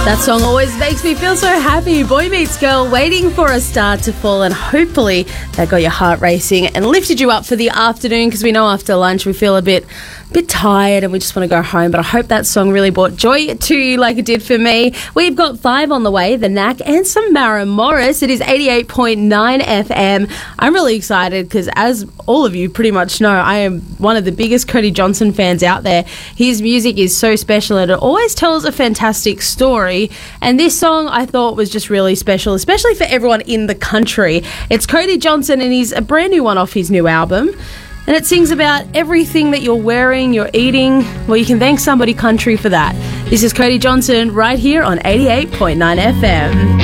That song always makes me feel so happy. Boy Meets Girl, Waiting for a Star to Fall, and hopefully that got your heart racing and lifted you up for the afternoon, because we know after lunch we feel a bit tired and we just want to go home. But I hope that song really brought joy to you like it did for me. We've got 5 on the way, The Knack and some Mara Morris. It is 88.9 FM. I'm really excited because, as all of you pretty much know, I am one of the biggest Cody Johnson fans out there. His music is so special and it always tells a fantastic story. And this song I thought was just really special, especially for everyone in the country. It's Cody Johnson and he's a brand new one off his new album. And it sings about everything that you're wearing, you're eating. Well, you can thank somebody country for that. This is Cody Johnson right here on 88.9 FM.